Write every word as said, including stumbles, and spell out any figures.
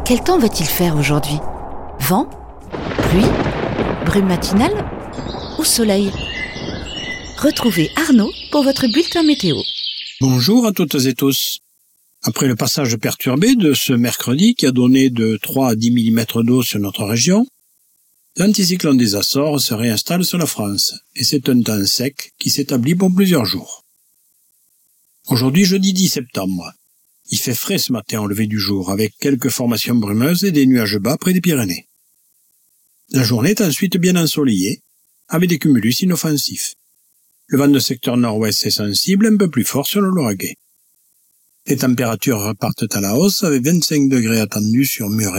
Quel temps va-t-il faire aujourd'hui? Vent? Pluie? Brume matinale? Ou soleil? Retrouvez Arnaud pour votre bulletin météo. Bonjour à toutes et tous. Après le passage perturbé de ce mercredi qui a donné de trois à dix millimètres d'eau sur notre région, l'anticyclone des Açores se réinstalle sur la France et c'est un temps sec qui s'établit pour plusieurs jours. Aujourd'hui, jeudi dix septembre, il fait frais ce matin au lever du jour avec quelques formations brumeuses et des nuages bas près des Pyrénées. La journée est ensuite bien ensoleillée avec des cumulus inoffensifs. Le vent de secteur nord-ouest est sensible, un peu plus fort sur le Lauragais. Les températures repartent à la hausse avec vingt-cinq degrés attendus sur Muret